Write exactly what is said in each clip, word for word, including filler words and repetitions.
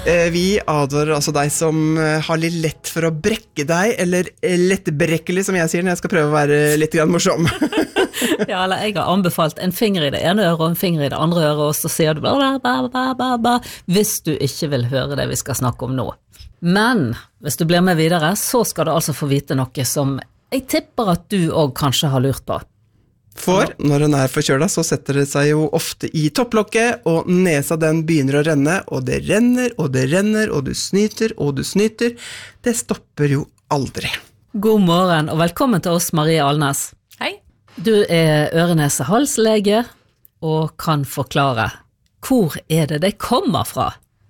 Vi advarer altså deg som har litt lett for å brekke deg, eller lettbrekkelig, som jeg sier når jeg skal prøve å være litt grann morsom. Ja, eller jeg har anbefalt en finger i det ene øret og en finger i det andre øret, og så sier du bla, bla, bla, bla, bla, hvis du ikke vil høre det vi skal snakke om nå. Men hvis du blir med videre, så skal du altså få vite noe som jeg tipper at du også kanskje har lurt på. For når den er forkjøla, så setter det seg jo ofte i topplokket, og nesa den begynner å renne, og det renner, og det renner, og du snyter, og du snyter. Det stopper jo aldri. God morgen, og velkommen til oss, Marie Alnes. Hei. Du er øre-nese-halslege, og kan forklare. Hvor er det det kommer fra?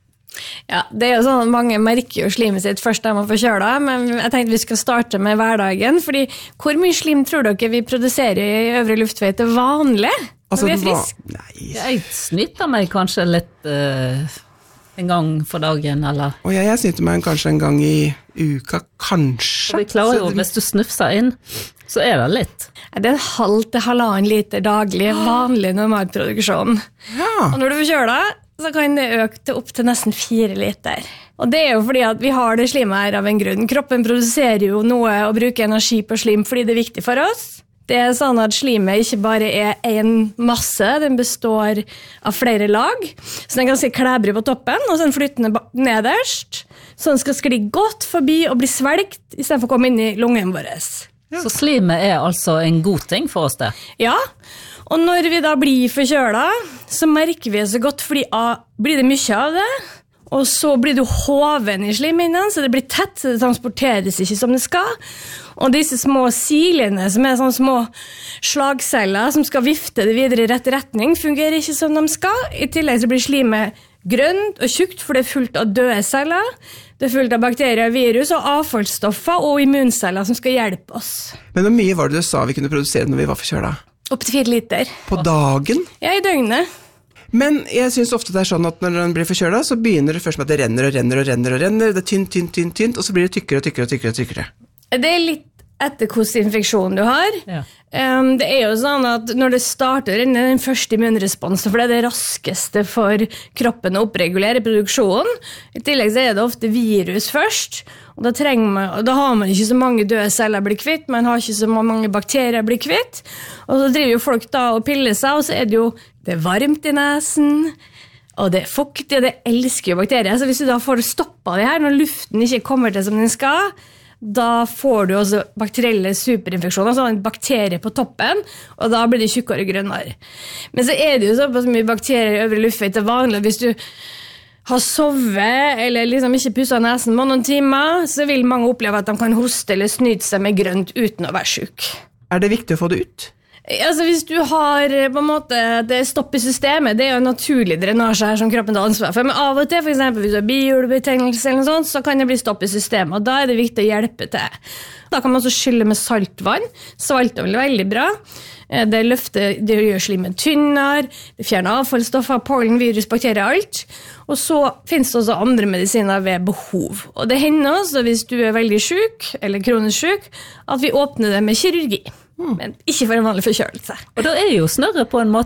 Ja, det er jo sånn at mange merker jo slimet sitt først da man får kjøla, men jeg tenkte vi skal starte med hverdagen, fordi hvor mye slim tror dere vi produserer i øvre luftvei til vanlig altså, når vi er frisk? Nei. Jeg snyter meg kanskje litt uh, en gang for dagen, eller? Og jeg, jeg snyter meg kanskje en gang i uka, kanskje. Og vi klarer jo, hvis du snufser inn, så er det litt. Det er en halv til halvannen liter daglig, vanlig normalproduksjon. Ja. Og når du får kjøla, så kan det øke til opp til nesten fire liter. Og det er jo fordi at vi har det slimet her av en grunn. Kroppen produserer jo noe og bruker energi på slim fordi det er viktig for oss. Det er sånn at slimet ikke bare er en masse, den består av flere lag. Så den er ganske klebrig på toppen, og så den flytende nederst. Så den skal skli godt forbi og bli svelgt, i stedet for å komme inn i lungen vår. Ja. Så slimet er altså en god ting for oss det? Ja, og når vi da blir forkjøla, så merker vi det så godt, fordi A, blir det mye av det, og så blir du hoven i slimhinnen, så det blir tett, så det transporteres ikke som det skal. Og disse små silene, som er sånne små slagceller, som skal vifte det videre i rett retning, fungerer ikke som de skal. I tillegg så blir slimet grønt og tjukt, for det er fullt av døde celler. Det er fullt av bakterier, virus og avfallsstoffer og immunceller som skal hjelpe oss. Men hvor mye var det du sa vi kunne produsere når vi var forkjøla? Opp til fire liter. På dagen? Ja, i døgnet. Men jeg synes ofte det er sånn at når den blir forkjøla, så begynner det først med at det renner og renner og renner og renner. Det er tynt, tynt, tynt, tynt, og så blir det tykkere og tykkere og tykkere og tykkere. Det er litt etter hvordan infeksjon du har. Ja. Um, det er jo sånn at når det starter den første immunresponsen, for det er det raskeste for kroppen å oppregulere produksjonen. I tillegg så er det ofte virus først, og da, trenger man, og da har man ikke så mange døde celler å bli kvitt, man har ikke så mange bakterier å bli kvitt, og så driver jo folk da og piller seg, og så er det jo det er varmt i nesen, og det er fuktig, og det elsker jo bakterier. Så hvis du da får stoppet det her, når luften ikke kommer til som den skal, da får du også bakterielle superinfeksjoner, altså en bakterie på toppen, og da blir det tjukkere og grønnere. Men så er det jo såpass mye bakterier i øvre luftvei til vanlig, hvis du har sovet eller liksom ikke pusset nesen på noen timer, så vil mange oppleve at de kan hoste eller snyte seg med grønt uten å være syk. Er det viktig å få det ut? Altså hvis du har på en måte det stopp i systemet, det er jo en naturlig drenasje her som kroppen tar ansvar for, men av og til, for eksempel hvis du har bihulebetennelse eller noe sånt, så kan det bli stopp i systemet, og da er det viktig å hjelpe til. Da kan man også skylle med saltvann. Saltvann er veldig bra. Det løfter, det gjør slimet tynnere, det fjerner avfallsstoffer, pollen, virus, bakterier, alt. Og så finnes det også andre medisiner ved behov. Og det hender også, hvis du er veldig syk, eller kronisk syk, at vi åpner det med kirurgi. Men ikke for en vanlig forkjølelse. Og da er jo snørret på en måte